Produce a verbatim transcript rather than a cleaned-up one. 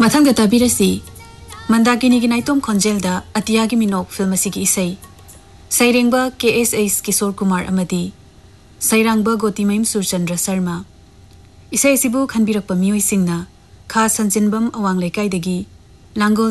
मथंग ताबीरसी मंदाकिनी की नाइतोम खोंजेलदा अतिया की मिनोक फिल्म की इसई सैरेंगबा के एस एस किशोर कुमार अमदी सैरांगबा गोतिमयम सुरचंद्र शर्मा इसई सिबु खनबिरकपा मियोइसिंगना खा संजिनबम अवांग लेकाइदगी लांगोल